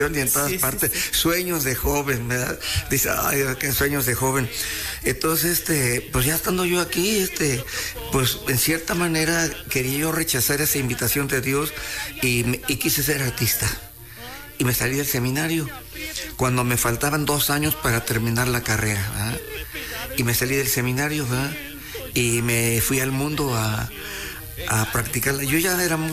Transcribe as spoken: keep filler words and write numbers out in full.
y en todas Sí, sí, partes, sí. sueños de joven, ¿verdad? Dice, ay, qué sueños de joven. Entonces, este, pues ya estando yo aquí, este, pues en cierta manera quería yo rechazar esa invitación de Dios y, me- y quise ser artista. Y me salí del seminario cuando me faltaban dos años para terminar la carrera, ¿verdad? Y me salí del seminario, ¿verdad? Y me fui al mundo a, a practicarla. Yo ya era